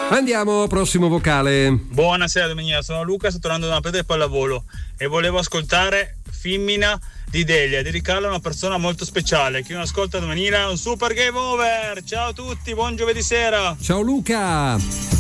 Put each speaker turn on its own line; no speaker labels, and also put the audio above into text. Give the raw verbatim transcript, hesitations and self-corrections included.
Andiamo, prossimo vocale.
Buonasera Domenica, sono Luca, sto tornando da una partita di pallavolo e volevo ascoltare Femmina di Delia, dedicarla a una persona molto speciale. Chi non ascolta Domenica è un super game over. Ciao a tutti, buon giovedì sera.
Ciao Luca.